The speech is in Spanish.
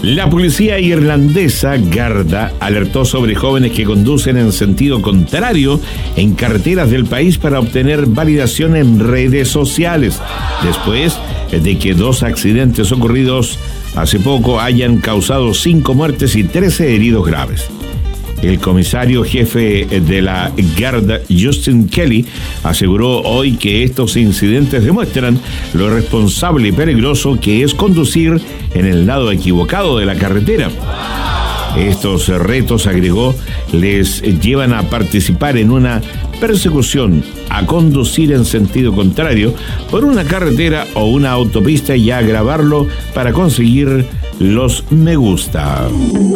La policía irlandesa Garda alertó sobre jóvenes que conducen en sentido contrario en carreteras del país para obtener validación en redes sociales, después de que 2 accidentes ocurridos hace poco hayan causado 5 muertes y 13 heridos graves. El comisario jefe de la Garda, Justin Kelly, aseguró hoy que estos incidentes demuestran lo irresponsable y peligroso que es conducir en el lado equivocado de la carretera. Estos retos, agregó, les llevan a participar en una persecución a conducir en sentido contrario por una carretera o una autopista y a grabarlo para conseguir los me gusta.